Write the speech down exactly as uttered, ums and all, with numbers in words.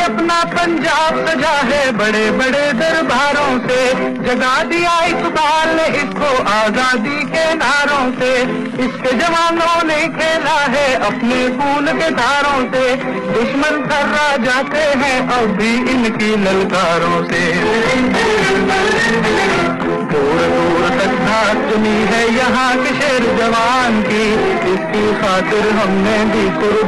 अपना पंजाब सजा है बड़े बड़े दरबारों से, जगा दिया इकबाल ने इसको आजादी के नारों से। इसके जवानों ने खेला है अपने खून के धारों से, दुश्मन थर्रा जाते हैं अब भी इनकी ललकारों से। दूर दूर तक धाक सुनी है यहाँ के शेर जवान की, इसकी खातिर हमने भी कुर्बान